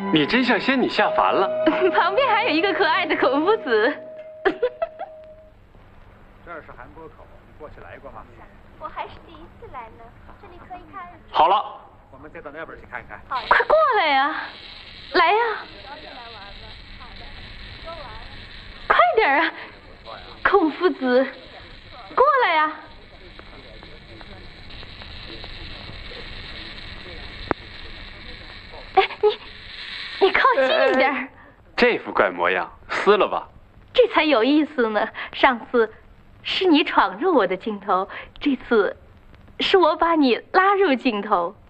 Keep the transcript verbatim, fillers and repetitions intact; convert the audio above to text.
你真像仙女下凡了。 旁边还有一个可爱的孔夫子。 这儿是韩国口，你过去来过吗？ 我还是第一次来呢，这里可以看日出。 好了， 我们再到那边去看看。 好呀， 快过来呀！来呀！ 早点来玩吧。好的，说完了。 快点啊，孔夫子，过来呀！哎，你你靠近一点。呃、 这副怪模样，撕了吧。 这才有意思呢。上次是你闯入我的镜头，这次是我把你拉入镜头。